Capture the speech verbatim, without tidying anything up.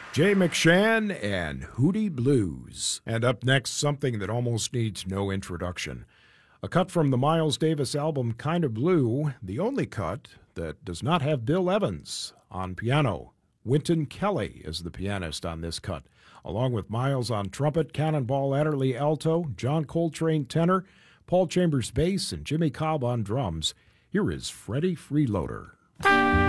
Jay McShann and Hootie Blues. And up next, something that almost needs no introduction. A cut from the Miles Davis album Kinda Blue, the only cut that does not have Bill Evans on piano. Wynton Kelly is the pianist on this cut, along with Miles on trumpet, Cannonball Adderley alto, John Coltrane tenor, Paul Chambers bass, and Jimmy Cobb on drums. Here is Freddie Freeloader.